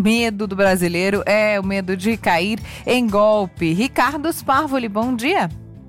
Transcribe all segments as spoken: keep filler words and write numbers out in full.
medo do brasileiro é o medo de cair em golpe. Ricardo Sparvoli, bom dia.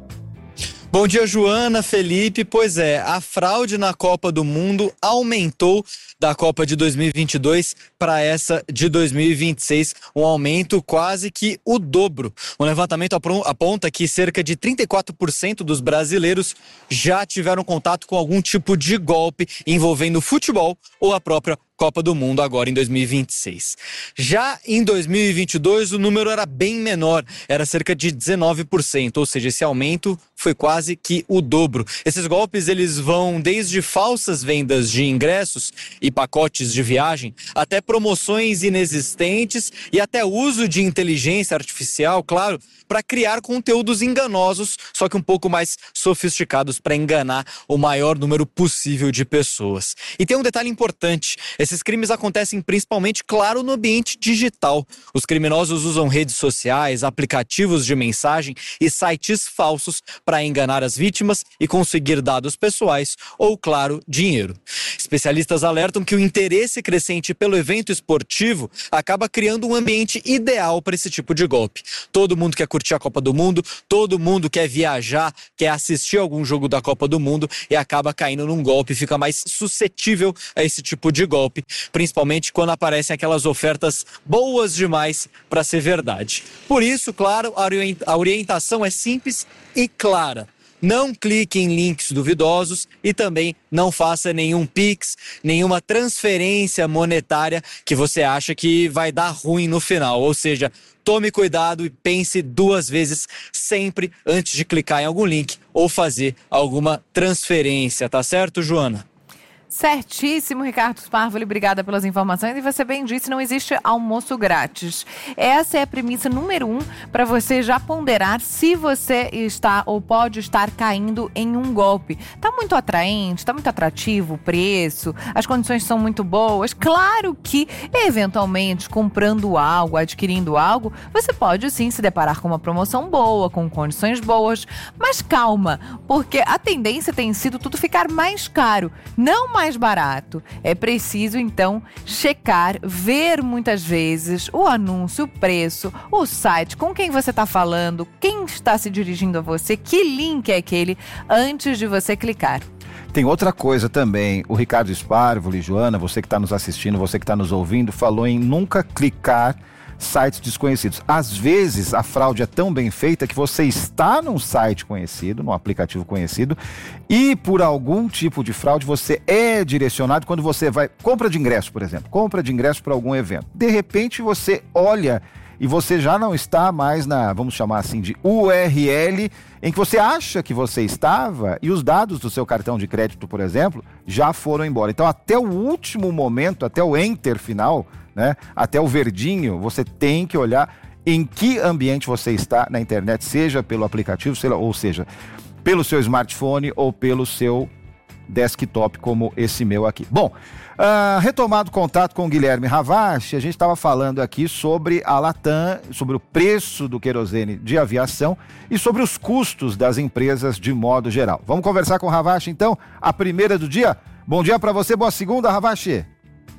Bom dia, Joana, Felipe. Pois é, a fraude na Copa do Mundo aumentou da Copa de dois mil e vinte e dois para essa de dois mil e vinte e seis, um aumento quase que o dobro. Um levantamento aponta que cerca de trinta e quatro por cento dos brasileiros já tiveram contato com algum tipo de golpe envolvendo futebol ou a própria Copa do Mundo agora em dois mil e vinte e seis. Já em dois mil e vinte e dois o número era bem menor, era cerca de dezenove por cento, ou seja, esse aumento foi quase que o dobro. Esses golpes eles vão desde falsas vendas de ingressos e pacotes de viagem até promoções inexistentes e até uso de inteligência artificial, claro, para criar conteúdos enganosos, só que um pouco mais sofisticados para enganar o maior número possível de pessoas. E tem um detalhe importante, esses crimes acontecem principalmente, claro, no ambiente digital. Os criminosos usam redes sociais, aplicativos de mensagem e sites falsos para enganar as vítimas e conseguir dados pessoais ou, claro, dinheiro. Especialistas alertam que o interesse crescente pelo evento esportivo acaba criando um ambiente ideal para esse tipo de golpe. Todo mundo quer curtir a Copa do Mundo, todo mundo quer viajar, quer assistir algum jogo da Copa do Mundo e acaba caindo num golpe, fica mais suscetível a esse tipo de golpe, principalmente quando aparecem aquelas ofertas boas demais para ser verdade. Por isso, claro, a orientação é simples e clara. Não clique em links duvidosos e também não faça nenhum Pix, nenhuma transferência monetária que você acha que vai dar ruim no final. Ou seja, tome cuidado e pense duas vezes sempre antes de clicar em algum link ou fazer alguma transferência, tá certo, Joana? Certíssimo, Ricardo Sparvoli, obrigada pelas informações. E você bem disse, não existe almoço grátis. Essa é a premissa número um para você já ponderar se você está ou pode estar caindo em um golpe. Está muito atraente, está muito atrativo o preço, as condições são muito boas. Claro que, eventualmente, comprando algo, adquirindo algo, você pode sim se deparar com uma promoção boa, com condições boas. Mas calma, porque a tendência tem sido tudo ficar mais caro, não mais barato. É preciso, então, checar, ver muitas vezes o anúncio, o preço, o site, com quem você está falando, quem está se dirigindo a você, que link é aquele, antes de você clicar. Tem outra coisa também, o Ricardo Sparvoli, Joana, você que está nos assistindo, você que está nos ouvindo, falou em nunca clicar sites desconhecidos. Às vezes a fraude é tão bem feita que você está num site conhecido, num aplicativo conhecido, e por algum tipo de fraude você é direcionado quando você vai, compra de ingresso, por exemplo, compra de ingresso para algum evento. De repente você olha e você já não está mais na, vamos chamar assim, de U R L em que você acha que você estava e os dados do seu cartão de crédito, por exemplo, já foram embora. Então até o último momento, até o enter final, né, até o verdinho, você tem que olhar em que ambiente você está na internet, seja pelo aplicativo, ou seja, pelo seu smartphone ou pelo seu desktop, como esse meu aqui. Bom, uh, retomado contato com o Guilherme Ravache, a gente estava falando aqui sobre a Latam, sobre o preço do querosene de aviação e sobre os custos das empresas de modo geral. Vamos conversar com o Ravache, então, a primeira do dia. Bom dia para você, boa segunda, Ravache.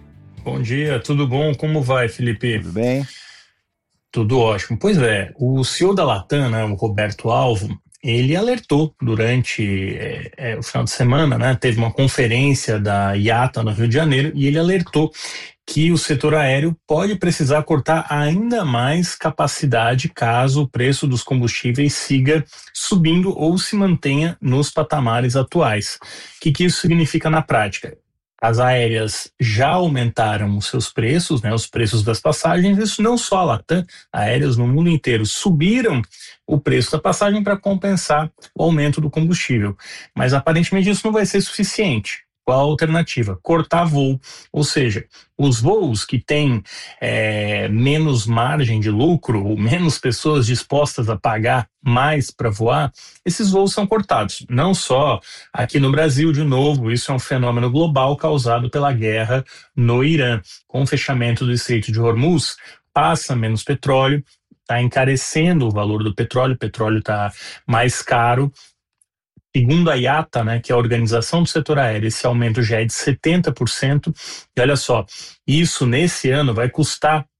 Bom dia, tudo bom? Como vai, Felipe? Tudo bem? Tudo ótimo. Pois é, o C E O da Latam, né, o Roberto Alvo, ele alertou durante é, é, o final de semana, né, teve uma conferência da I A T A no Rio de Janeiro, e ele alertou que o setor aéreo pode precisar cortar ainda mais capacidade caso o preço dos combustíveis siga subindo ou se mantenha nos patamares atuais. O que, que isso significa na prática? As aéreas já aumentaram os seus preços, né, os preços das passagens, isso não só a Latam, aéreas no mundo inteiro subiram o preço da passagem para compensar o aumento do combustível. Mas aparentemente isso não vai ser suficiente. Qual a alternativa? Cortar voo, ou seja, os voos que têm é, menos margem de lucro, ou menos pessoas dispostas a pagar mais para voar, esses voos são cortados. Não só aqui no Brasil, de novo, isso é um fenômeno global causado pela guerra no Irã. Com o fechamento do Estreito de Hormuz, passa menos petróleo, está encarecendo o valor do petróleo, o petróleo está mais caro. Segundo a I A T A, né, que é a Organização do Setor Aéreo, esse aumento já é de setenta por cento. E olha só, isso nesse ano vai custar